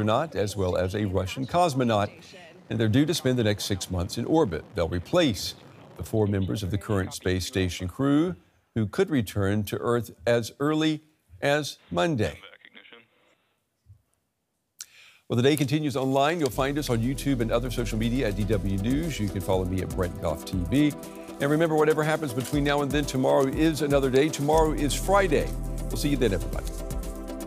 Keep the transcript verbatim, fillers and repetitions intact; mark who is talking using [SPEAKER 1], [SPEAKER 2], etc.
[SPEAKER 1] astronaut as well as a Russian cosmonaut, and they're due to spend the next six months in orbit. They'll replace the four members of the current space station crew who could return to Earth as early as Monday. Well, the day continues online. You'll find us on YouTube and other social media at D W News. You can follow me at Brent Goff T V. And remember, whatever happens between now and then, tomorrow is another day. Tomorrow is Friday. We'll see you then, everybody.